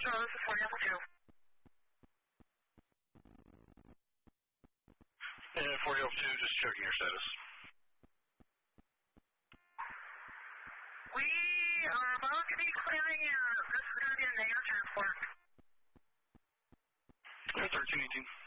Control, this is 40 Alpha 2. And 40 Alpha 2, just checking your status. We are about to be clearing you. This is going to be a negative transport. 1318.